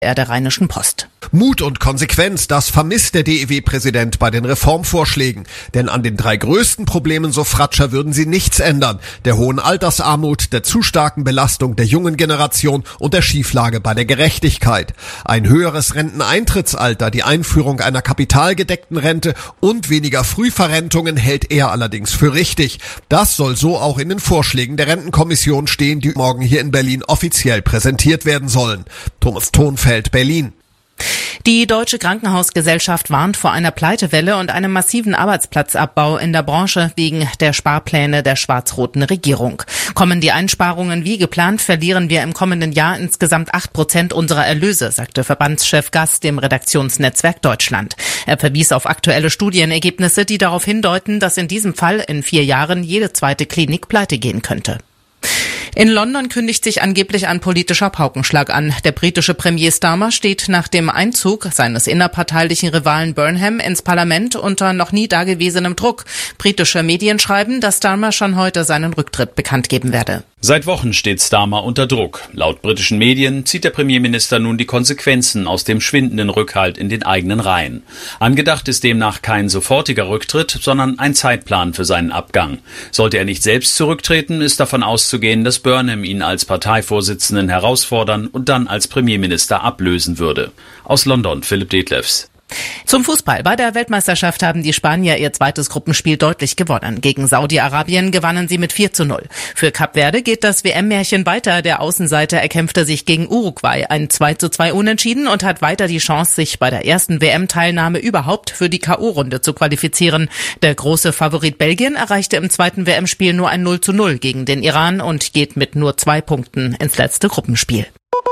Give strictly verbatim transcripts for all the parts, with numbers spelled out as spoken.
er der Rheinischen Post. Mut und Konsequenz, das vermisst der D E W-Präsident bei den Reformvorschlägen. Denn an den drei größten Problemen, so Fratscher, würden sie nichts ändern. Der hohen Altersarmut, der zu starken Belastung der jungen Generation und der Schieflage bei der Gerechtigkeit. Ein höheres Renteneintrittsalter, die Einführung einer kapitalgedeckten Rente und weniger Frühverrentungen hält er allerdings für richtig. Das soll so auch in den Vorschlägen der Rentenkommission stehen, die morgen hier in Berlin offiziell präsentiert werden sollen. Thomas Thonfeld, Berlin. Die Deutsche Krankenhausgesellschaft warnt vor einer Pleitewelle und einem massiven Arbeitsplatzabbau in der Branche wegen der Sparpläne der schwarz-roten Regierung. Kommen die Einsparungen wie geplant, verlieren wir im kommenden Jahr insgesamt acht Prozent unserer Erlöse, sagte Verbandschef Gass dem Redaktionsnetzwerk Deutschland. Er verwies auf aktuelle Studienergebnisse, die darauf hindeuten, dass in diesem Fall in vier Jahren jede zweite Klinik pleite gehen könnte. In London kündigt sich angeblich ein politischer Paukenschlag an. Der britische Premier Starmer steht nach dem Einzug seines innerparteilichen Rivalen Burnham ins Parlament unter noch nie dagewesenem Druck. Britische Medien schreiben, dass Starmer schon heute seinen Rücktritt bekannt geben werde. Seit Wochen steht Starmer unter Druck. Laut britischen Medien zieht der Premierminister nun die Konsequenzen aus dem schwindenden Rückhalt in den eigenen Reihen. Angedacht ist demnach kein sofortiger Rücktritt, sondern ein Zeitplan für seinen Abgang. Sollte er nicht selbst zurücktreten, ist davon auszugehen, dass Burnham ihn als Parteivorsitzenden herausfordern und dann als Premierminister ablösen würde. Aus London, Philipp Detlefs. Zum Fußball. Bei der Weltmeisterschaft haben die Spanier ihr zweites Gruppenspiel deutlich gewonnen. Gegen Saudi-Arabien gewannen sie mit vier zu null. Für Kap Verde geht das W M-Märchen weiter. Der Außenseiter erkämpfte sich gegen Uruguay ein zwei zu zwei Unentschieden und hat weiter die Chance, sich bei der ersten W M-Teilnahme überhaupt für die K O-Runde zu qualifizieren. Der große Favorit Belgien erreichte im zweiten W M-Spiel nur ein null zu null gegen den Iran und geht mit nur zwei Punkten ins letzte Gruppenspiel.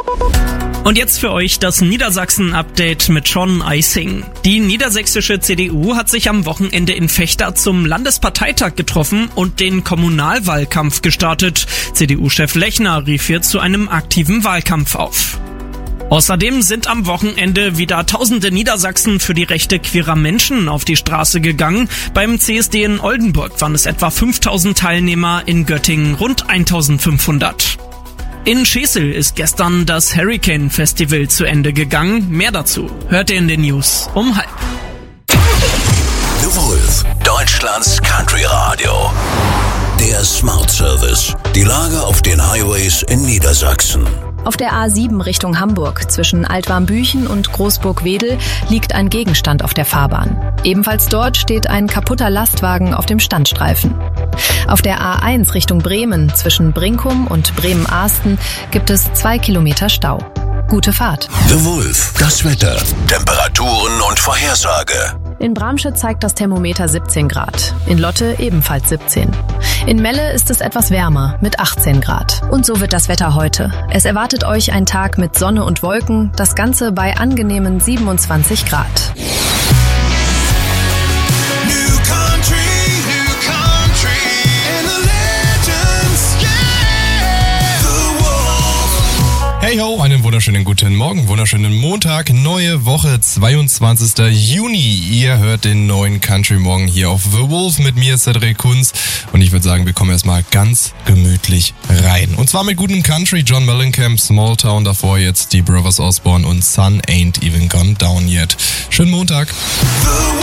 Und jetzt für euch das Niedersachsen-Update mit John Eising. Die niedersächsische C D U hat sich am Wochenende in Vechta zum Landesparteitag getroffen und den Kommunalwahlkampf gestartet. C D U-Chef Lechner rief hier zu einem aktiven Wahlkampf auf. Außerdem sind am Wochenende wieder tausende Niedersachsen für die Rechte queerer Menschen auf die Straße gegangen. Beim C S D in Oldenburg waren es etwa fünftausend Teilnehmer, in Göttingen rund eintausendfünfhundert. In Schesel ist gestern das Hurricane Festival zu Ende gegangen. Mehr dazu hört ihr in den News um halb. The Wolf, Deutschlands Country Radio. Der Smart Service. Die Lage auf den Highways in Niedersachsen. Auf der A sieben Richtung Hamburg zwischen Altwarmbüchen und Großburg-Wedel liegt ein Gegenstand auf der Fahrbahn. Ebenfalls dort steht ein kaputter Lastwagen auf dem Standstreifen. Auf der A eins Richtung Bremen zwischen Brinkum und Bremen-Ahsten gibt es zwei Kilometer Stau. Gute Fahrt. The Wolf, das Wetter, Temperaturen und Vorhersage. In Bramstedt zeigt das Thermometer siebzehn Grad, in Lotte ebenfalls siebzehn. In Melle ist es etwas wärmer mit achtzehn Grad. Und so wird das Wetter heute. Es erwartet euch ein Tag mit Sonne und Wolken, das Ganze bei angenehmen siebenundzwanzig Grad. Hey ho, einen wunderschönen guten Morgen, wunderschönen Montag, neue Woche, zweiundzwanzigster Juni. Ihr hört den neuen Country Morgen hier auf The Wolf mit mir, Cedric Kunz. Und ich würde sagen, wir kommen erstmal ganz gemütlich rein. Und zwar mit gutem Country, John Mellencamp, Small Town, davor jetzt die Brothers Osborne und Sun Ain't Even Gone Down Yet. Schönen Montag.